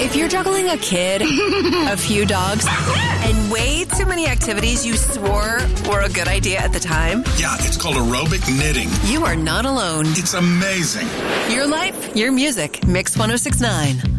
If you're juggling a kid, a few dogs, and way too many activities you swore were a good idea at the time, yeah, it's called aerobic knitting. You are not alone. It's amazing. Your life, your music. Mix 106.9.